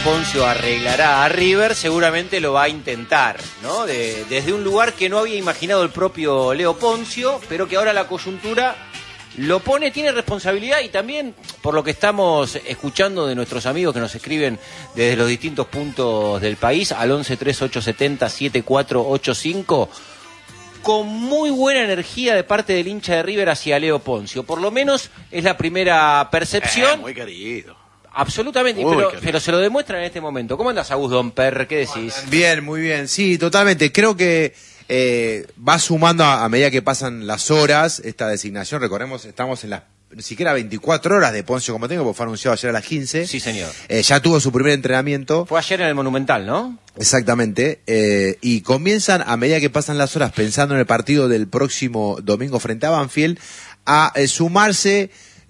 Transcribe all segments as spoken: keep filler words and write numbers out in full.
Poncio arreglará a River, seguramente lo va a intentar, ¿no? De, desde un lugar que no había imaginado el propio Leo Poncio, pero que ahora la coyuntura lo pone, tiene responsabilidad, y también por lo que estamos escuchando de nuestros amigos que nos escriben desde los distintos puntos del país al once tres ocho siete cero siete cuatro ocho cinco, con muy buena energía de parte del hincha de River hacia Leo Poncio. Por lo menos es la primera percepción. Eh, muy querido. Absolutamente, Uy, pero, qué pero se lo demuestran en este momento. ¿Cómo andas, Agus Domper? ¿Qué decís? Bien, muy bien. Sí, totalmente. Creo que eh, va sumando a, a medida que pasan las horas esta designación. Recordemos, estamos en las ni siquiera veinticuatro horas de Poncio como técnico, porque fue anunciado ayer a las quince. Sí, señor. Eh, ya tuvo su primer entrenamiento. Fue ayer en el Monumental, ¿no? Exactamente. Eh, y comienzan, a medida que pasan las horas, pensando en el partido del próximo domingo frente a Banfield, a eh, sumarse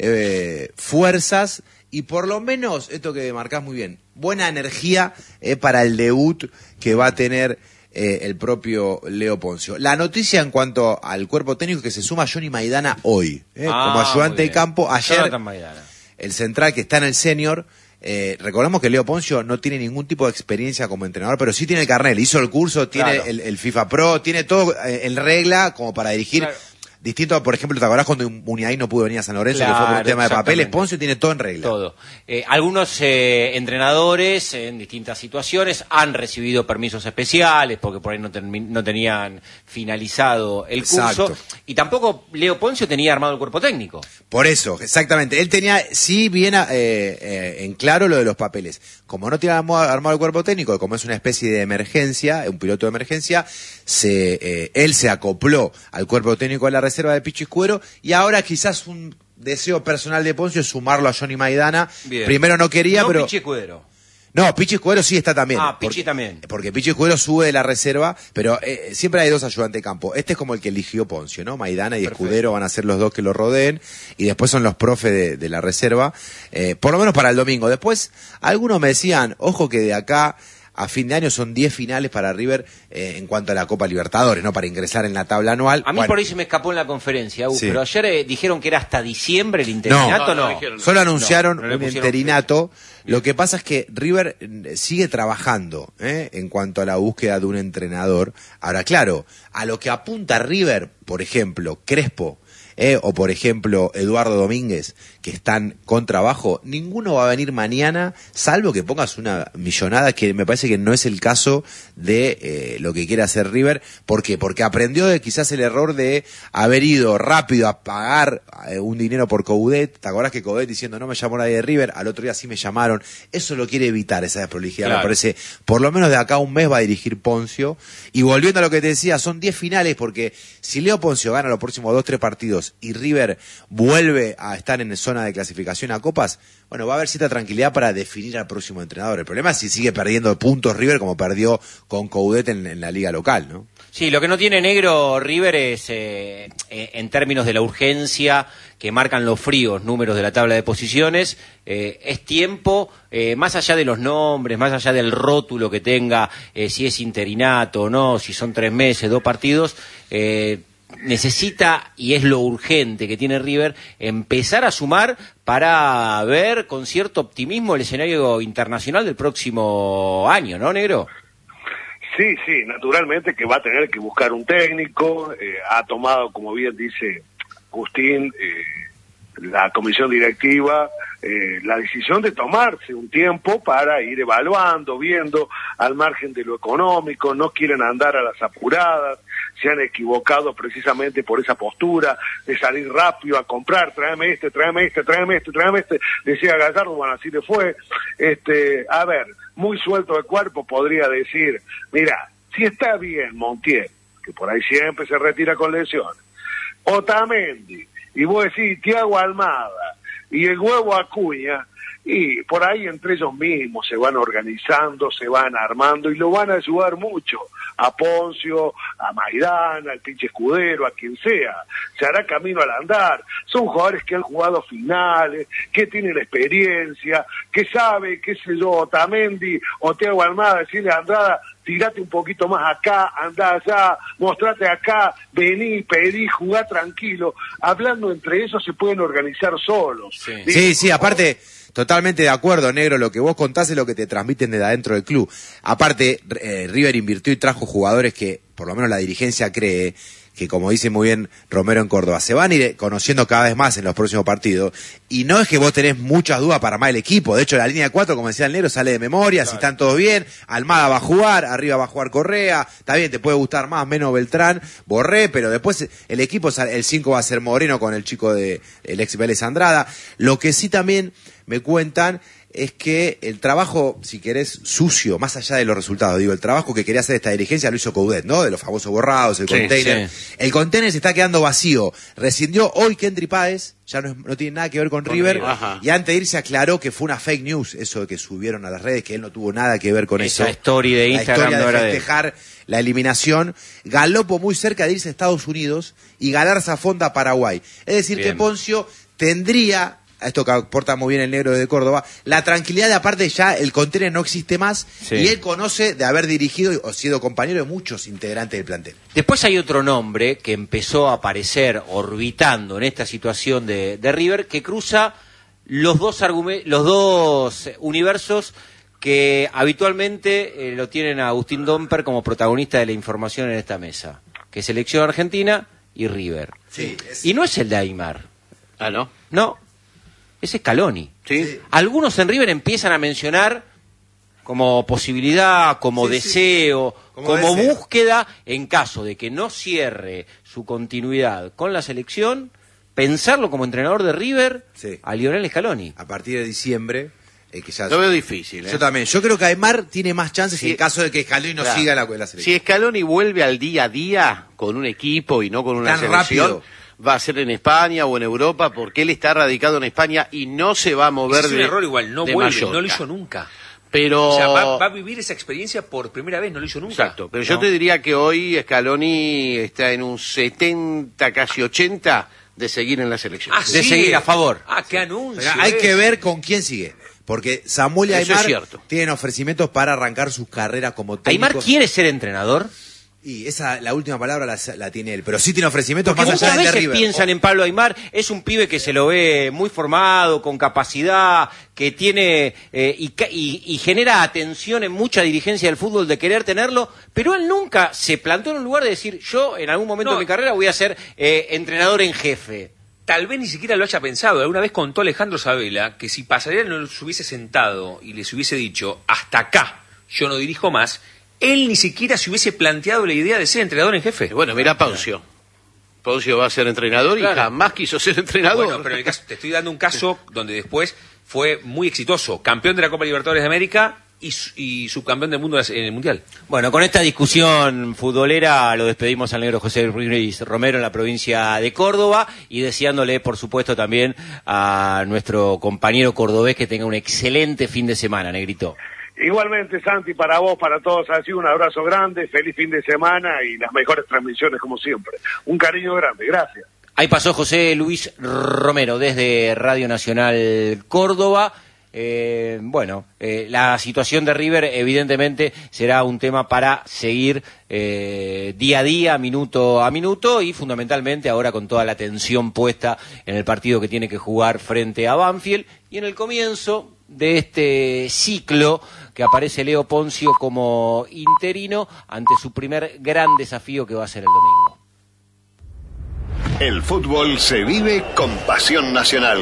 eh, fuerzas. Y por lo menos, esto que marcás muy bien, buena energía eh, para el debut que va a tener eh, el propio Leo Poncio. La noticia en cuanto al cuerpo técnico es que se suma Johnny Maidana hoy, eh, Ah, como ayudante de campo. Ayer, Jonathan Maidana. el central que está en el senior, eh, recordemos que Leo Poncio no tiene ningún tipo de experiencia como entrenador, pero sí tiene el carnet, hizo el curso, tiene Claro. el, el FIFA Pro, tiene todo eh, en regla como para dirigir. Claro. Distinto, por ejemplo, ¿te acordás cuando Muniain no pudo venir a San Lorenzo, Claro, que fue por un tema de papeles? exactamente. Poncio tiene todo en regla. Todo. Eh, algunos eh, entrenadores en distintas situaciones han recibido permisos especiales porque por ahí no, termi- no tenían finalizado el curso. Exacto. Y tampoco Leo Poncio tenía armado el cuerpo técnico. Por eso, exactamente. Él tenía, sí, bien eh, eh, en claro lo de los papeles. Como no tiene armado, armado el cuerpo técnico, como es una especie de emergencia, un piloto de emergencia, se, eh, él se acopló al cuerpo técnico de la reserva de Pichi Escudero, y ahora quizás un deseo personal de Poncio es sumarlo a Johnny Maidana. Bien. Primero no quería, no pero... Pichi Escudero. No, Pichi Escudero sí está también. Ah, Pichi porque, también. Porque Pichi Escudero sube de la reserva, pero eh, siempre hay dos ayudantes de campo. Este es como el que eligió Poncio, ¿no? Maidana y Perfecto. Escudero van a ser los dos que lo rodeen, y después son los profes de, de la reserva, eh, por lo menos para el domingo. Después, algunos me decían, ojo que de acá a fin de año son diez finales para River eh, en cuanto a la Copa Libertadores, ¿no? Para ingresar en la tabla anual. A mí Bueno, por ahí se me escapó en la conferencia, Agus, Sí. pero ayer eh, dijeron que era hasta diciembre el interinato, No, ¿no? no, dijeron- Solo anunciaron No, no le un pusieron interinato. Lo que pasa es que River eh, sigue trabajando ¿eh? en cuanto a la búsqueda de un entrenador. Ahora, claro, a lo que apunta River, por ejemplo, Crespo, eh, o por ejemplo Eduardo Domínguez, que están con trabajo, ninguno va a venir mañana, salvo que pongas una millonada, que me parece que no es el caso de eh, lo que quiere hacer River. ¿Por qué? Porque aprendió de quizás el error de haber ido rápido a pagar eh, un dinero por Coudet. ¿Te acordás que Coudet diciendo no me llamó nadie de River? Al otro día sí me llamaron. Eso lo quiere evitar, esa desprolijidad. Claro. Me parece, por lo menos de acá a un mes va a dirigir Poncio. Y volviendo a lo que te decía, son diez finales, porque si Leo Poncio gana los próximos dos, tres partidos y River vuelve a estar en zona de clasificación a Copas, bueno, va a haber cierta tranquilidad para definir al próximo entrenador. El problema es si sigue perdiendo puntos River como perdió con Coudet en, en la liga local, ¿no? Sí, lo que no tiene negro River es, eh, eh, en términos de la urgencia que marcan los fríos números de la tabla de posiciones, eh, es tiempo, eh, más allá de los nombres, más allá del rótulo que tenga, eh, si es interinato o no, si son tres meses, dos partidos, eh, necesita, y es lo urgente que tiene River, empezar a sumar para ver con cierto optimismo el escenario internacional del próximo año, ¿no, negro? Sí, sí, naturalmente que va a tener que buscar un técnico, eh, ha tomado, como bien dice Agustín, eh, la comisión directiva, eh, la decisión de tomarse un tiempo para ir evaluando, viendo al margen de lo económico, no quieren andar a las apuradas, se han equivocado precisamente por esa postura de salir rápido a comprar, tráeme este, tráeme este, tráeme este, tráeme este, decía Gallardo, bueno, así le fue. Este, a ver, muy suelto de cuerpo podría decir, mira, si está bien Montiel, que por ahí siempre se retira con lesiones, Otamendi, y vos decís Thiago Almada, y el huevo Acuña, y por ahí entre ellos mismos se van organizando, se van armando y lo van a ayudar mucho a Poncio, a Maidana, al pinche Escudero, a quien sea, se hará camino al andar. Son jugadores que han jugado finales, que tienen experiencia, que sabe, qué sé yo, Otamendi o Thiago Almada, decirle a Andrada, tirate un poquito más acá, andá allá, mostrate acá, vení, pedí, jugá tranquilo. Hablando entre ellos se pueden organizar solos. Sí, Digo, Sí, sí, aparte Totalmente de acuerdo, negro. Lo que vos contás es lo que te transmiten desde adentro del club. Aparte, eh, River invirtió y trajo jugadores que, por lo menos la dirigencia cree, que como dice muy bien Romero en Córdoba, se van a ir conociendo cada vez más en los próximos partidos. Y no es que vos tenés muchas dudas para armar el equipo. De hecho, la línea de cuatro, como decía el negro, sale de memoria, claro. Si están todos bien. Almada va a jugar, arriba va a jugar Correa. Está bien, te puede gustar más, menos Beltrán, Borré, pero después el equipo, el cinco va a ser Moreno con el chico de el ex Vélez Andrada. Lo que sí también me cuentan es que el trabajo, si querés, sucio, más allá de los resultados, digo, el trabajo que quería hacer esta dirigencia lo hizo Coudet, ¿no? De los famosos borrados, el sí, container. Sí. El container se está quedando vacío. Rescindió hoy Kendry Páez, ya no, es, no tiene nada que ver con, con River, River. Y antes de irse aclaró que fue una fake news, eso de que subieron a las redes, que él no tuvo nada que ver con Esa eso. Esa story de Instagram. La historia de festejar de... la eliminación. Galopo muy cerca de irse a Estados Unidos y Galarza Fonda a Paraguay. Es decir, bien. Que Poncio tendría... esto que aporta muy bien el negro de Córdoba, la tranquilidad de aparte ya el container no existe más, sí. Y él conoce de haber dirigido o sido compañero de muchos integrantes del plantel. Después hay otro nombre que empezó a aparecer orbitando en esta situación de, de River, que cruza los dos, los dos universos que habitualmente eh, lo tienen a Agustín Domper como protagonista de la información en esta mesa, que es Selección Argentina y River. Sí, es... Y no es el de Aymar. Ah, ¿no? No. Es Scaloni. ¿Sí? Algunos en River empiezan a mencionar como posibilidad, como sí, deseo, sí. como, como deseo. Búsqueda, en caso de que no cierre su continuidad con la selección, pensarlo como entrenador de River sí. A Lionel Scaloni. A partir de diciembre... Eh, que ya lo veo difícil. ¿eh? Yo también. Yo creo que Aymar tiene más chances si, en caso de que Scaloni no claro. siga la, la selección. Si Scaloni vuelve al día a día con un equipo y no con una tan selección... rápido. Va a ser en España o en Europa porque él está radicado en España y no se va a mover de es un de, error igual, no vuelve, Mallorca. No lo hizo nunca. Pero... O sea, va, va a vivir esa experiencia por primera vez, no lo hizo nunca. Exacto, pero ¿no? yo te diría que hoy Scaloni está en un setenta, casi ochenta de seguir en la selección. Ah, de ¿sí? seguir a favor. Ah, qué anuncio. Pero hay que ver con quién sigue. Porque Samuel y Aymar es tienen ofrecimientos para arrancar su carrera como técnico. ¿Aymar quiere ser entrenador? Y esa, la última palabra la, la tiene él, pero sí tiene ofrecimientos porque más allá de veces River. Piensan en Pablo Aymar, es un pibe que se lo ve muy formado, con capacidad, que tiene eh, y, y, y genera atención en mucha dirigencia del fútbol de querer tenerlo, pero él nunca se plantó en un lugar de decir, yo en algún momento no. de mi carrera voy a ser eh, entrenador en jefe. Tal vez ni siquiera lo haya pensado. Alguna vez contó Alejandro Sabela que si Pasarela no se hubiese sentado y les hubiese dicho, hasta acá, yo no dirijo más, él ni siquiera se hubiese planteado la idea de ser entrenador en jefe. Bueno, mira Poncio. Poncio va a ser entrenador claro. y jamás quiso ser entrenador. Bueno, pero en el caso, te estoy dando un caso donde después fue muy exitoso. Campeón de la Copa Libertadores de América y, y subcampeón del mundo en el Mundial. Bueno, con esta discusión futbolera lo despedimos al negro José Luis Romero en la provincia de Córdoba y deseándole, por supuesto, también a nuestro compañero cordobés que tenga un excelente fin de semana, negrito. Igualmente, Santi, para vos, para todos, así un abrazo grande, feliz fin de semana y las mejores transmisiones como siempre. Un cariño grande, gracias. Ahí pasó José Luis Romero desde Radio Nacional Córdoba. Eh, bueno, eh, la situación de River evidentemente será un tema para seguir eh, día a día, minuto a minuto y fundamentalmente ahora con toda la atención puesta en el partido que tiene que jugar frente a Banfield y en el comienzo de este ciclo que aparece Leo Poncio como interino ante su primer gran desafío que va a ser el domingo. El fútbol se vive con pasión nacional.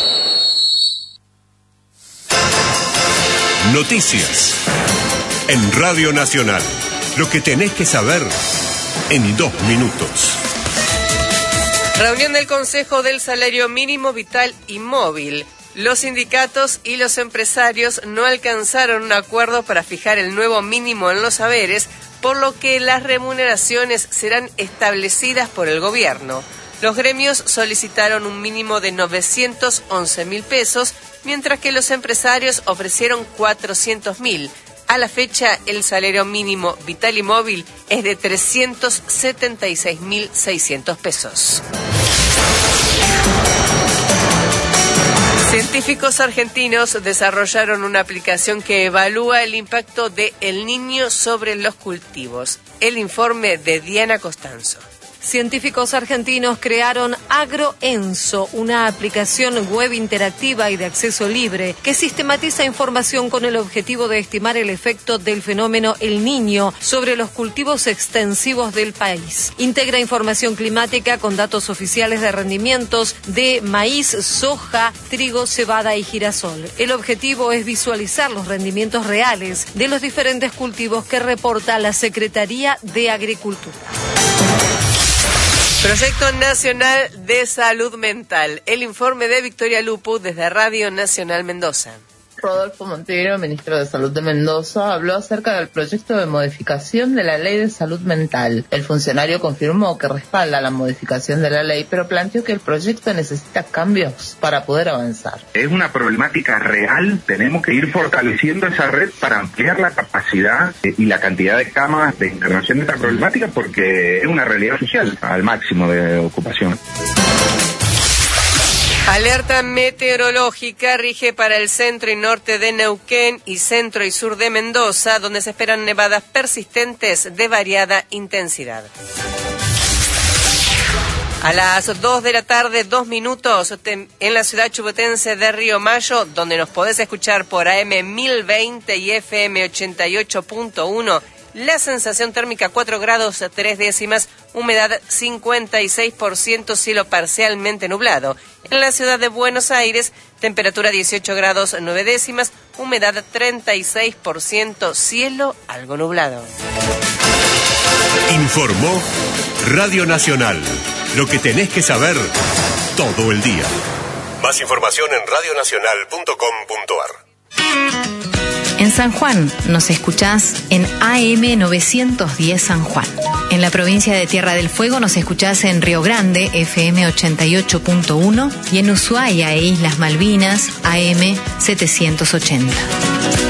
Noticias en Radio Nacional. Lo que tenés que saber en dos minutos. Reunión del Consejo del Salario Mínimo Vital y Móvil. Los sindicatos y los empresarios no alcanzaron un acuerdo para fijar el nuevo mínimo en los haberes, por lo que las remuneraciones serán establecidas por el gobierno. Los gremios solicitaron un mínimo de novecientos once mil pesos, mientras que los empresarios ofrecieron cuatrocientos mil. A la fecha, el salario mínimo vital y móvil es de trescientos setenta y seis mil seiscientos pesos. Científicos argentinos desarrollaron una aplicación que evalúa el impacto de El Niño sobre los cultivos. El informe de Diana Costanzo. Científicos argentinos crearon AgroEnso, una aplicación web interactiva y de acceso libre que sistematiza información con el objetivo de estimar el efecto del fenómeno El Niño sobre los cultivos extensivos del país. Integra información climática con datos oficiales de rendimientos de maíz, soja, trigo, cebada y girasol. El objetivo es visualizar los rendimientos reales de los diferentes cultivos que reporta la Secretaría de Agricultura. Proyecto Nacional de Salud Mental. El informe de Victoria Lupu desde Radio Nacional Mendoza. Rodolfo Monteiro, ministro de Salud de Mendoza, habló acerca del proyecto de modificación de la Ley de Salud Mental. El funcionario confirmó que respalda la modificación de la ley, pero planteó que el proyecto necesita cambios para poder avanzar. Es una problemática real, tenemos que ir fortaleciendo esa red para ampliar la capacidad y la cantidad de camas de internación de esta problemática, porque es una realidad social al máximo de ocupación. Alerta meteorológica rige para el centro y norte de Neuquén y centro y sur de Mendoza, donde se esperan nevadas persistentes de variada intensidad. A las dos de la tarde, dos minutos, en la ciudad chubutense de Río Mayo, donde nos podés escuchar por A M mil veinte y F M ochenta y ocho punto uno, la sensación térmica cuatro grados tres décimas, humedad cincuenta y seis por ciento, cielo parcialmente nublado. En la ciudad de Buenos Aires, temperatura dieciocho grados nueve décimas, humedad treinta y seis por ciento, cielo algo nublado. Informó Radio Nacional. Lo que tenés que saber todo el día. Más información en radio nacional punto com punto a r. En San Juan nos escuchás en A M novecientos diez San Juan. En la provincia de Tierra del Fuego nos escuchás en Río Grande, F M ochenta y ocho punto uno, y en Ushuaia e Islas Malvinas, A M setecientos ochenta.